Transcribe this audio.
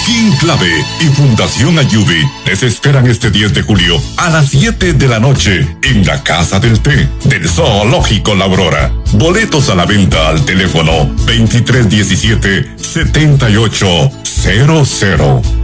King Clave y Fundación Ayubi les esperan este 10 de julio a las 7 de la noche en la Casa del Té del Zoológico La Aurora. Boletos a la venta al teléfono 2317-7800.